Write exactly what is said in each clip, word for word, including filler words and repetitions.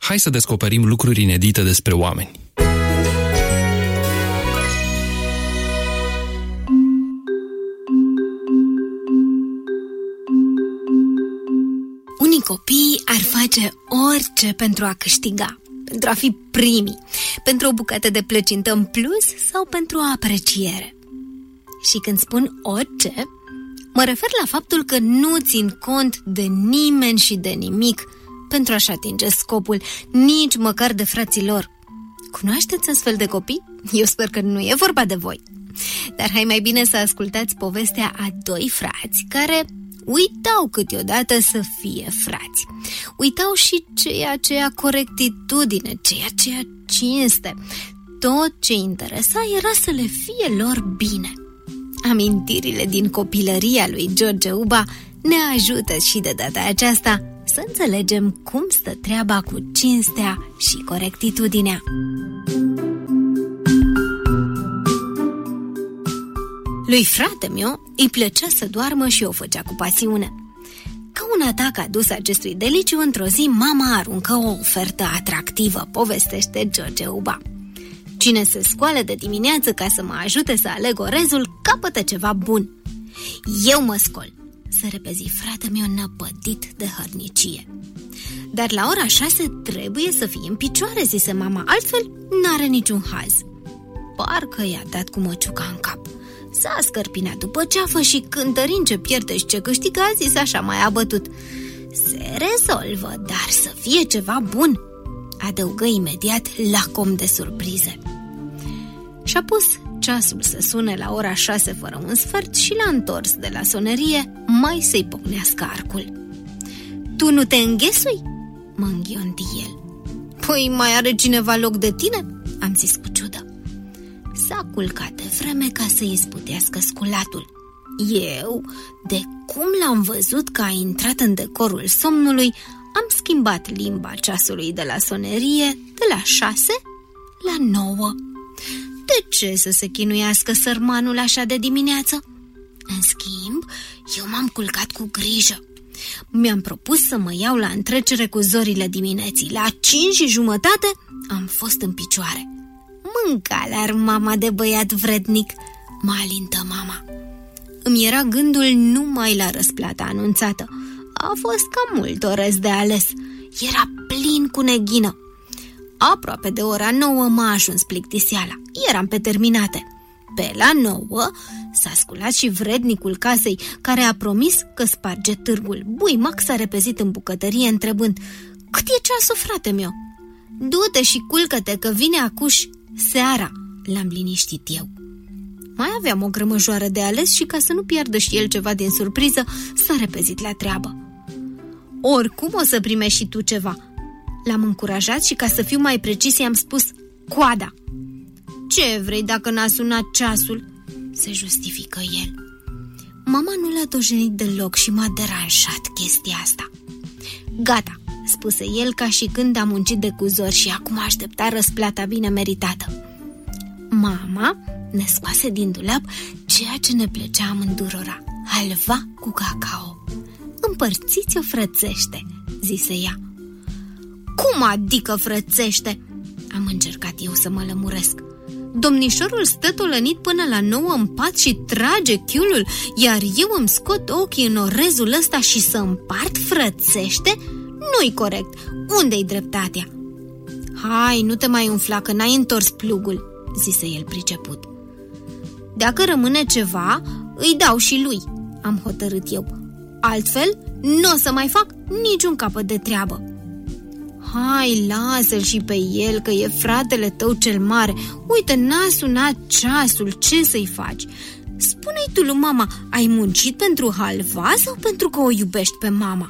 Hai să descoperim lucruri inedite despre oameni. Unii copii ar face orice pentru a câștiga, pentru a fi primii, pentru o bucată de plăcintă în plus sau pentru o apreciere. Și când spun orice, mă refer la faptul că nu țin cont de nimeni și de nimic pentru a-și atinge scopul, nici măcar de frații lor. Cunoașteți astfel de copii? Eu sper că nu e vorba de voi. Dar hai mai bine să ascultați povestea a doi frați care uitau câteodată să fie frați. Uitau și ceea ce a corectitudine, ceea ce a cinste. Tot ce interesa era să le fie lor bine. Amintirile din copilăria lui George Uba ne ajută și de data aceasta să înțelegem cum stă treaba cu cinstea și corectitudinea. Lui frate meu îi plăcea să doarmă și o făcea cu pasiune. Ca un atac adus acestui deliciu, într-o zi mama aruncă o ofertă atractivă, povestește George Uba. Cine se scoală de dimineață ca să mă ajute să aleg orezul, capătă ceva bun. Eu mă scol, se repezi frate meu năpădit de hărnicie. Dar la ora șase trebuie să fii în picioare, zise mama, altfel n-are niciun haz. Parcă i-a dat cu măciuca în cap. S-a scărpinat după ceafă și cântărind ce pierde și ce câștigă, a zis așa mai abătut: se rezolvă, dar să fie ceva bun, adăugă imediat lacom de surprize. Și-a pus ceasul să sune la ora șase fără un sfert și l-a întors de la sonerie mai să-i pocnească arcul. Tu nu te înghesui? Mă înghionti el. Păi mai are cineva loc de tine? Am zis cu ciudă. S-a culcat de vreme ca să-i sputească sculatul. Eu, de cum l-am văzut că a intrat în decorul somnului, am schimbat limba ceasului de la sonerie de la șase la nouă. De ce să se chinuiască sărmanul așa de dimineață? În schimb, eu m-am culcat cu grijă. Mi-am propus să mă iau la întrecere cu zorile dimineții. La cinci și jumătate am fost în picioare. Mânca-l-ar mama de băiat vrednic, mă alintă mama. Îmi era gândul numai la răsplata anunțată. A fost cam mult orez de ales. Era plin cu neghină. Aproape de ora nouă m-a ajuns plictiseala. Eram pe terminate. Pe la nouă s-a sculat și vrednicul casei, care a promis că sparge târgul. Buimac s-a repezit în bucătărie întrebând: cât e ceasul, frate meu? Du-te și culcă-te că vine acuș seara, l-am liniștit eu. Mai aveam o grămăjoară de ales și ca să nu piardă și el ceva din surpriză, s-a repezit la treabă. Oricum o să primești și tu ceva. L-am încurajat și ca să fiu mai precis i-am spus: coada. Ce vrei dacă n-a sunat ceasul? Se justifică el. Mama nu l-a dojenit deloc și m-a deranjat chestia asta. Gata, spuse el ca și când a muncit de cuzori și acum aștepta răsplata bine meritată. Mama ne scoase din dulap ceea ce ne plăcea amândurora: halva cu cacao. Împărțiți-o frățește, zise ea. Cum adică frățește? Am încercat eu să mă lămuresc. Domnișorul stă tolănit până la nouă în pat și trage chiulul, iar eu îmi scot ochii în orezul ăsta și să împart frățește? Nu-i corect. Unde-i dreptatea? Hai, nu te mai umfla că n-ai întors plugul, zise el priceput. Dacă rămâne ceva, îi dau și lui, am hotărât eu. Altfel, nu o să mai fac niciun capăt de treabă. Hai, lasă-l și pe el, că e fratele tău cel mare. Uite, n-a sunat ceasul, ce să-i faci? Spune-i tu lui mama, ai muncit pentru halva sau pentru că o iubești pe mama?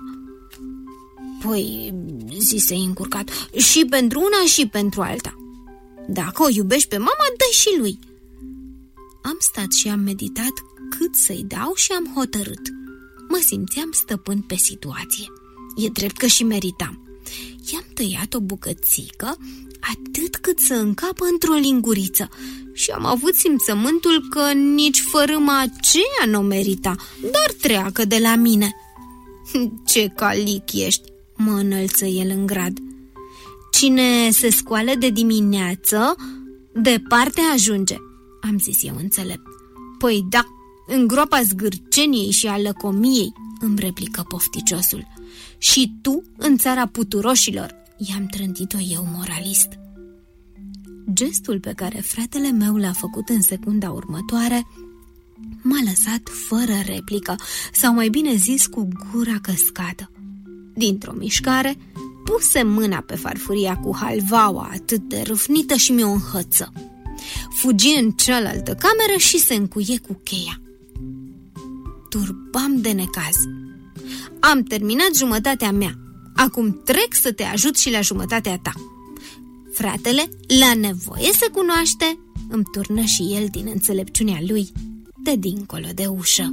Păi, zise încurcat, și pentru una și pentru alta. Dacă o iubești pe mama, dă-i și lui. Am stat și am meditat cât să-i dau și am hotărât. Mă simțeam stăpân pe situație. E drept că și meritam. I-am tăiat o bucățică atât cât să încapă într-o linguriță și am avut simțământul că nici fărâma aceea n-o merita, dar treacă de la mine. Ce calic ești, mă înălță el în grad. Cine se scoală de dimineață, departe ajunge, am zis eu înțelept. Păi da, în groapa zgârceniei și a lăcomiei, îmi replică pofticiosul. Și tu în țara puturoșilor, i-am trântit-o eu moralist. Gestul pe care fratele meu l-a făcut în secunda următoare m-a lăsat fără replică, sau mai bine zis cu gura căscată. Dintr-o mișcare, puse mâna pe farfuria cu halvaua atât de râfnită și mi-o înhăță. Fugi în cealaltă cameră și se încuie cu cheia. Turbam de necaz. Am terminat jumătatea mea. Acum trec să te ajut și la jumătatea ta. Fratele, la nevoie se cunoaște, îmi turnă și el din înțelepciunea lui de dincolo de ușă.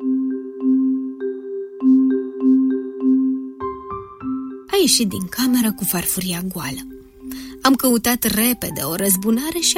A ieșit din cameră cu farfuria goală. Am căutat repede o răzbunare și